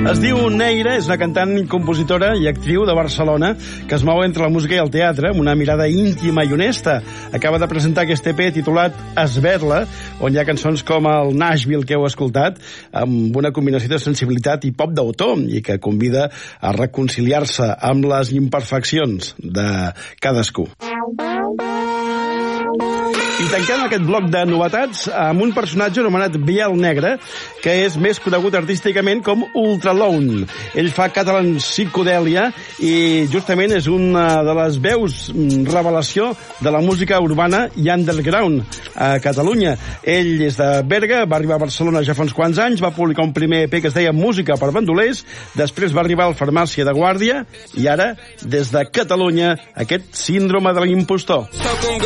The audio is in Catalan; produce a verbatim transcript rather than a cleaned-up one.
Es diu Neira, és una cantant, compositora i actriu de Barcelona que es mou entre la música i el teatre amb una mirada íntima i honesta. Acaba de presentar aquest E P titulat Esberla, on hi ha cançons com el Nashville que heu escoltat, amb una combinació de sensibilitat i pop d'autor, i que convida a reconciliar-se amb les imperfeccions de cadascú. I tanquem aquest bloc de novetats amb un personatge anomenat Biel Negre, que és més conegut artísticament com Ultralone. Ell fa catalan psicodèlia i justament és una de les veus revelació de la música urbana i underground a Catalunya. Ell és de Berga, va arribar a Barcelona ja fa uns quants anys, va publicar un primer E P que es deia Música per bandolers, després va arribar al Farmàcia de Guàrdia i ara, des de Catalunya, aquest síndrome de l'impostor.